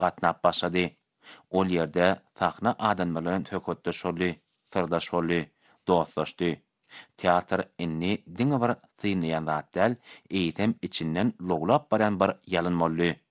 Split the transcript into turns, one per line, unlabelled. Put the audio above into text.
gatnap başlady. Ol ýerde sahna adamlaryň tökötdeş boldy, sirdaş boldy, dostlaşdy. Teatr inni diňe bir synaýan zat däl, eýsem içinden lowlap baran bir ýalyn boldy.